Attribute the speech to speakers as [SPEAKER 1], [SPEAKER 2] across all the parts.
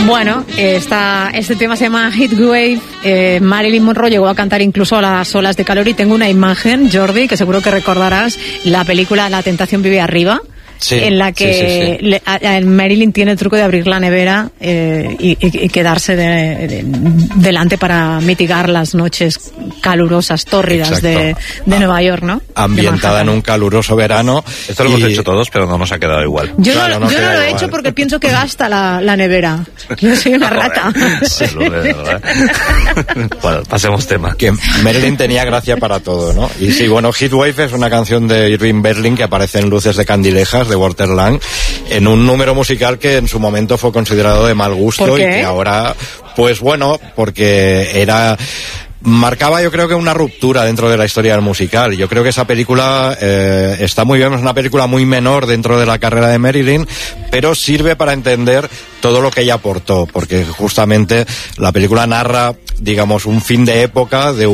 [SPEAKER 1] Bueno, este tema se llama Heatwave. Marilyn Monroe llegó a cantar incluso a las olas de calor, y tengo una imagen, Jordi, que seguro que recordarás, la película La tentación vive arriba. Sí, en la que Marilyn tiene el truco de abrir la nevera y quedarse delante para mitigar las noches calurosas, tórridas de Nueva York, ¿no?
[SPEAKER 2] Ambientada en un caluroso verano.
[SPEAKER 3] Esto lo hemos hecho todos, pero no nos ha quedado igual.
[SPEAKER 1] Yo no lo he hecho porque pienso que gasta la nevera. Yo soy una rata.
[SPEAKER 3] Bueno, pasemos tema.
[SPEAKER 2] Que Marilyn tenía gracia para todo, ¿no? Y sí, bueno, Heatwave es una canción de Irving Berlin que aparece en Luces de Candilejas, de Walter Lang, en un número musical que en su momento fue considerado de mal gusto y que ahora, pues bueno, porque marcaba, yo creo, que una ruptura dentro de la historia del musical. Yo creo que esa película está muy bien, es una película muy menor dentro de la carrera de Marilyn, pero sirve para entender todo lo que ella aportó, porque justamente la película narra, digamos, un fin de época de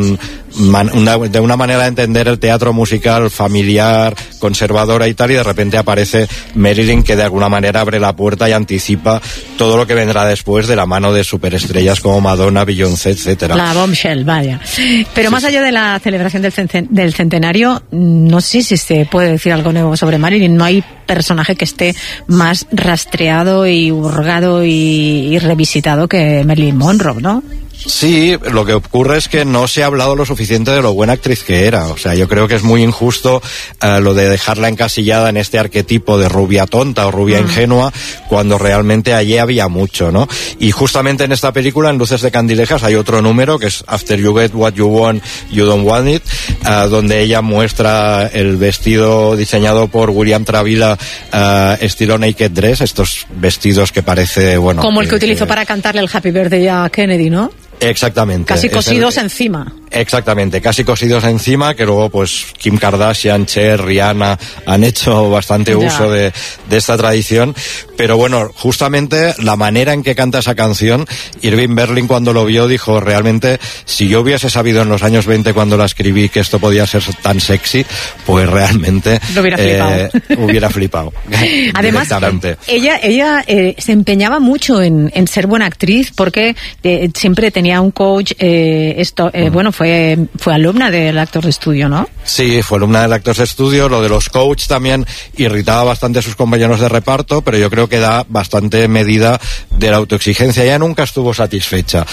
[SPEAKER 2] una manera de entender el teatro musical familiar, conservadora y tal, y de repente aparece Marilyn, que de alguna manera abre la puerta y anticipa todo lo que vendrá después de la mano de superestrellas como Madonna, Beyoncé, etcétera.
[SPEAKER 1] La bombshell, vaya. Pero más allá de la celebración del centenario, no sé si se puede decir algo nuevo sobre Marilyn. No hay personaje que esté más rastreado y hurgado y revisitado que Marilyn Monroe, ¿no?
[SPEAKER 2] Sí, lo que ocurre es que no se ha hablado lo suficiente de lo buena actriz que era. O sea, yo creo que es muy injusto lo de dejarla encasillada en este arquetipo de rubia tonta o rubia ingenua, cuando realmente allí había mucho, ¿no? Y justamente en esta película, en Luces de Candilejas, hay otro número que es After You Get What You Want, You Don't Want It, donde ella muestra el vestido diseñado por William Travilla, estilo naked dress, estos vestidos que parece, bueno...
[SPEAKER 1] Como el que utilizó para cantarle el Happy Birthday a Kennedy, ¿no?
[SPEAKER 2] Exactamente.
[SPEAKER 1] Casi cosidos encima.
[SPEAKER 2] Exactamente, casi cosidos encima, que luego pues Kim Kardashian, Cher, Rihanna han hecho bastante uso de esta tradición. Pero bueno, justamente la manera en que canta esa canción, Irving Berlin cuando lo vio dijo, realmente, si yo hubiese sabido en los años 20 cuando la escribí que esto podía ser tan sexy, pues realmente
[SPEAKER 1] lo
[SPEAKER 2] hubiera flipado.
[SPEAKER 1] Además, ella se empeñaba mucho en ser buena actriz, porque siempre tenía un coach, bueno, fue alumna del Actors de Estudio, ¿no?
[SPEAKER 2] Sí, fue alumna del Actors de Estudio. Lo de los coach también irritaba bastante a sus compañeros de reparto, pero yo creo que da bastante medida de la autoexigencia. Ella nunca estuvo satisfecha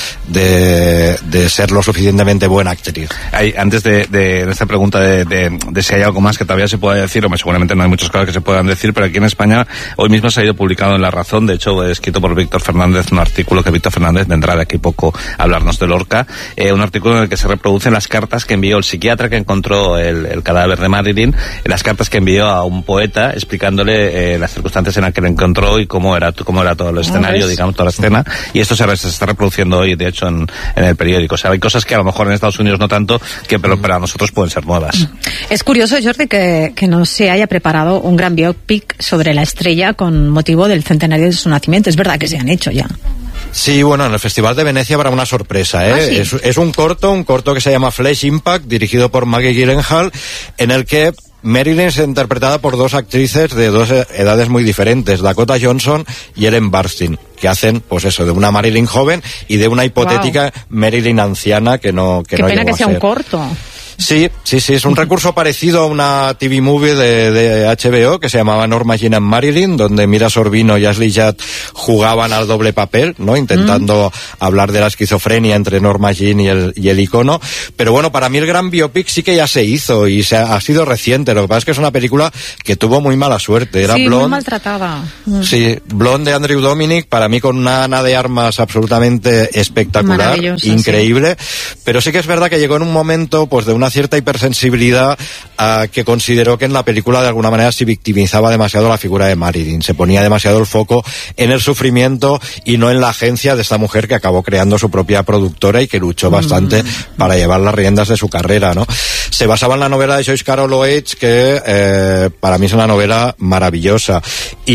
[SPEAKER 2] de ser lo suficientemente buena actriz.
[SPEAKER 3] Antes de esta pregunta de si hay algo más que todavía se pueda decir, o seguramente no hay muchas cosas que se puedan decir, pero aquí en España hoy mismo se ha ido publicado en La Razón, de hecho escrito por Víctor Fernández, un artículo que Víctor Fernández vendrá de aquí poco a hablarnos de Lorca, un artículo en el que se reproducen las cartas que envió el psiquiatra que encontró el cadáver de Marilyn, las cartas que envió a un poeta explicándole las circunstancias en las que lo encontró y cómo era todo el escenario, digamos, toda la escena, y esto se está reproduciendo hoy, de hecho, en el periódico. O sea, hay cosas que a lo mejor en Estados Unidos no tanto, pero para nosotros pueden ser nuevas.
[SPEAKER 1] Es curioso, Jordi, que no se haya preparado un gran biopic sobre la estrella con motivo del centenario de su nacimiento. Es verdad que se han hecho ya.
[SPEAKER 2] Sí, bueno, en el Festival de Venecia habrá una sorpresa, ¿eh?
[SPEAKER 1] ¿Sí?
[SPEAKER 2] Es un corto que se llama Flesh Impact, dirigido por Maggie Gyllenhaal, en el que Marilyn es interpretada por dos actrices de dos edades muy diferentes, Dakota Johnson y Ellen Burstyn, que hacen, pues eso, de una Marilyn joven y de una hipotética Marilyn anciana que no
[SPEAKER 1] Qué pena que sea
[SPEAKER 2] un
[SPEAKER 1] corto.
[SPEAKER 2] Sí, es un recurso parecido a una TV movie de HBO que se llamaba Norma Jean and Marilyn, donde Mira Sorvino y Ashley Judd jugaban al doble papel, ¿no? Intentando hablar de la esquizofrenia entre Norma Jean y el icono. Pero bueno, para mí el gran biopic sí que ya se hizo y ha sido reciente. Lo que pasa es que es una película que tuvo muy mala suerte. Era Blonde,
[SPEAKER 1] muy maltratada.
[SPEAKER 2] Sí, Blonde de Andrew Dominic, para mí con una Ana de Armas absolutamente espectacular, increíble. Sí. Pero sí que es verdad que llegó en un momento, pues, de una cierta hipersensibilidad que consideró que en la película de alguna manera se victimizaba demasiado la figura de Marilyn, se ponía demasiado el foco en el sufrimiento y no en la agencia de esta mujer que acabó creando su propia productora y que luchó bastante para llevar las riendas de su carrera, ¿no? Se basaba en la novela de Joyce Carol Oates, que para mí es una novela maravillosa,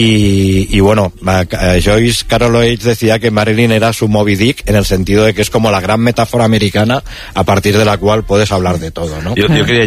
[SPEAKER 2] y bueno, Joyce Carol Oates decía que Marilyn era su Moby Dick, en el sentido de que es como la gran metáfora americana a partir de la cual puedes hablar de todo, ¿no?
[SPEAKER 3] Yo quería